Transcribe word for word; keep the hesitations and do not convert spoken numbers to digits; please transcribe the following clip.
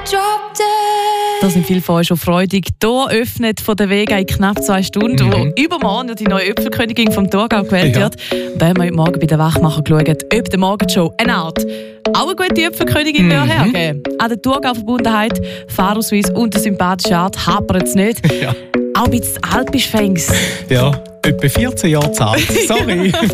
Da sind viele von euch schon freudig. Hier öffnet von der Wege in knapp zwei Stunden, mhm. wo übermorgen die neue Äpfelkönigin vom Thurgau gewählt ja. wird. Und da haben wir heute Morgen bei den Wachmacher geschaut, ob die Morgenshow eine Art auch eine gute Äpfelkönigin mhm. hergeben. An der Thurgau-Verbundenheit, Fahrausweis und der sympathische Art hapert es nicht. Ja. Auch ein bisschen alt bist, Fängs. Ja, etwa vierzehn Jahre alt. Sorry.